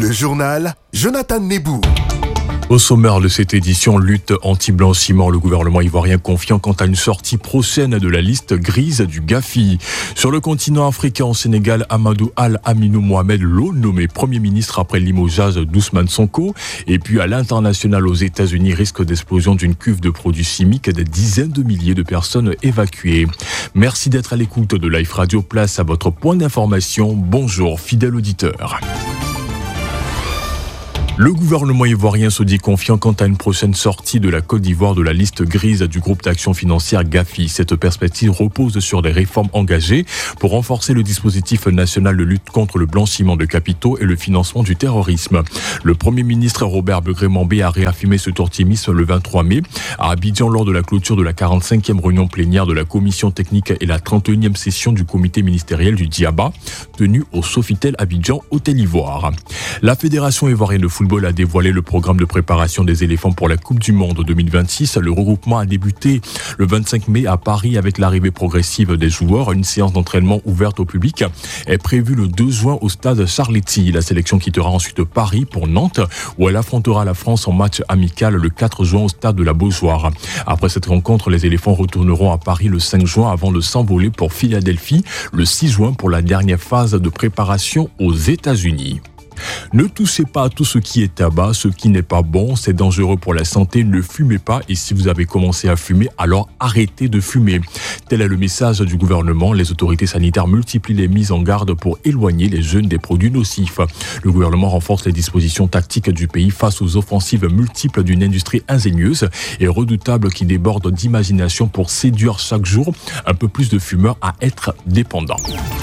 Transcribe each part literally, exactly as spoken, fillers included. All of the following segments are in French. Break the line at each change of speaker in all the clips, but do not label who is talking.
Le journal Jonathan Nebou.
Au sommaire de cette édition, lutte anti-blanchiment, le gouvernement ivoirien confiant quant à une sortie prochaine de la liste grise du Gafi. Sur le continent africain, au Sénégal, Amadou Al-Aminou Mohamed Lo, nommé Premier ministre après le limogeage d'Ousmane Sonko. Et puis à l'international, aux États-Unis, risque d'explosion d'une cuve de produits chimiques, des dizaines de milliers de personnes évacuées. Merci d'être à l'écoute de Life Radio. Place à votre point d'information. Bonjour, fidèle auditeur. Le gouvernement ivoirien se dit confiant quant à une prochaine sortie de la Côte d'Ivoire de la liste grise du groupe d'action financière Gafi. Cette perspective repose sur des réformes engagées pour renforcer le dispositif national de lutte contre le blanchiment de capitaux et le financement du terrorisme. Le Premier ministre Robert Begré-Mambé a réaffirmé cet optimisme le vingt-trois mai à Abidjan lors de la clôture de la quarante-cinquième réunion plénière de la commission technique et la trente et unième session du comité ministériel du Diaba, tenue au Sofitel Abidjan, Hôtel Ivoire. La Fédération ivoirienne de football a dévoilé le programme de préparation des éléphants pour la Coupe du Monde deux mille vingt-six. Le regroupement a débuté le vingt-cinq mai à Paris avec l'arrivée progressive des joueurs. Une séance d'entraînement ouverte au public est prévue le deux juin au stade Charletti. La sélection quittera ensuite Paris pour Nantes où elle affrontera la France en match amical le quatre juin au stade de la Beaujoire. Après cette rencontre, les éléphants retourneront à Paris le cinq juin avant de s'envoler pour Philadelphie le six juin pour la dernière phase de préparation aux États-Unis. Ne touchez pas à tout ce qui est tabac, ce qui n'est pas bon, c'est dangereux pour la santé, ne fumez pas et si vous avez commencé à fumer, alors arrêtez de fumer. Tel est le message du gouvernement. Les autorités sanitaires multiplient les mises en garde pour éloigner les jeunes des produits nocifs. Le gouvernement renforce les dispositions tactiques du pays face aux offensives multiples d'une industrie ingénieuse et redoutable qui déborde d'imagination pour séduire chaque jour un peu plus de fumeurs à être dépendants.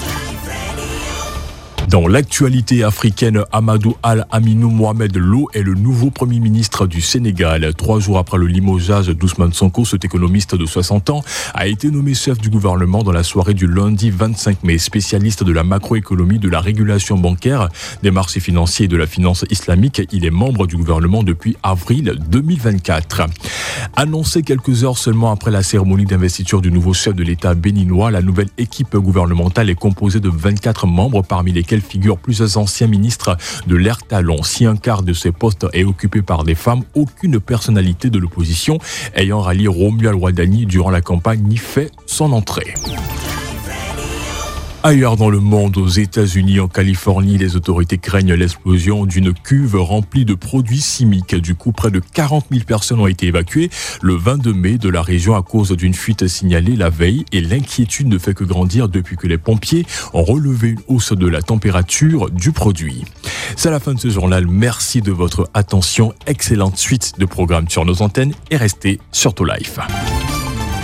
Dans l'actualité africaine, Amadou Al-Aminou Mohamed Lo est le nouveau Premier ministre du Sénégal. Trois jours après le limogeage d'Ousmane Sonko, cet économiste de soixante ans a été nommé chef du gouvernement dans la soirée du lundi vingt-cinq mai. Spécialiste de la macroéconomie, de la régulation bancaire, des marchés financiers et de la finance islamique, il est membre du gouvernement depuis avril deux mille vingt-quatre. Annoncé quelques heures seulement après la cérémonie d'investiture du nouveau chef de l'État béninois, la nouvelle équipe gouvernementale est composée de vingt-quatre membres, parmi lesquels figurent plusieurs anciens ministres de l'ère Talon. Si un quart de ces postes est occupé par des femmes, aucune personnalité de l'opposition ayant rallié Romuald Wadani durant la campagne n'y fait son entrée. Ailleurs dans le monde, aux États-Unis, en Californie, les autorités craignent l'explosion d'une cuve remplie de produits chimiques. Du coup, près de quarante mille personnes ont été évacuées le vingt-deux mai de la région à cause d'une fuite signalée la veille et l'inquiétude ne fait que grandir depuis que les pompiers ont relevé une hausse de la température du produit. C'est la fin de ce journal. Merci de votre attention. Excellente suite de programmes sur nos antennes et restez sur To Life.